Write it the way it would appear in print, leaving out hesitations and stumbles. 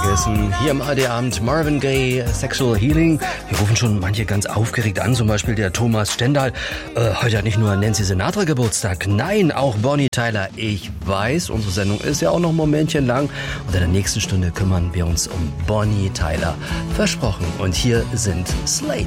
vergessen. Hier im AD-Abend Marvin Gaye, Sexual Healing. Hier rufen schon manche ganz aufgeregt an, zum Beispiel der Thomas Stendal. Heute hat nicht nur Nancy Sinatra Geburtstag, nein, auch Bonnie Tyler. Ich weiß, unsere Sendung ist ja auch noch ein Momentchen lang. Und in der nächsten Stunde kümmern wir uns um Bonnie Tyler. Versprochen. Und hier sind Slate.